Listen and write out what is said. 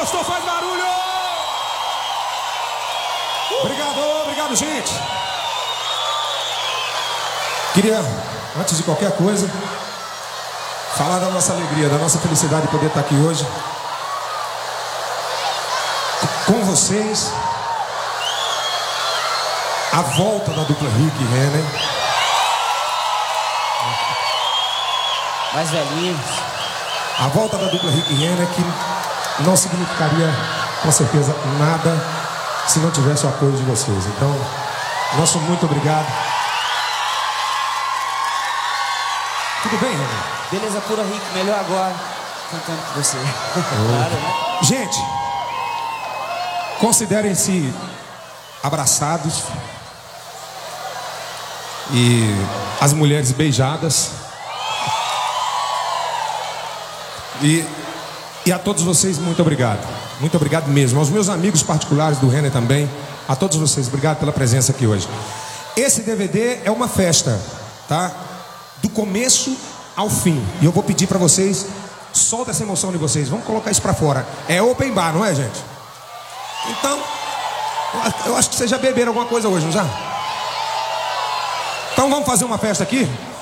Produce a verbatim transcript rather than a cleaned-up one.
gostou, faz barulho! Obrigado, obrigado, gente. Queria, antes de qualquer coisa, falar da nossa alegria, da nossa felicidade de poder estar aqui hoje com vocês. A volta da dupla Rick e Renner. Mais velhinhos. A volta da dupla Rick e Renner, que não significaria, com certeza, nada se não tivesse o apoio de vocês. Então, nosso muito obrigado. Tudo bem, Renner? Beleza pura, Rick. Melhor agora cantando com você. Claro, né? Gente, considerem-se abraçados e as mulheres beijadas. E, e a todos vocês, muito obrigado. Muito obrigado mesmo. Aos meus amigos particulares do Renner também. A todos vocês, obrigado pela presença aqui hoje. Esse D V D é uma festa, tá? Do começo ao fim. E eu vou pedir pra vocês, solta essa emoção de vocês. Vamos colocar isso pra fora. É open bar, não é, gente? Então, eu acho que vocês já beberam alguma coisa hoje, não já? Então vamos fazer uma festa aqui?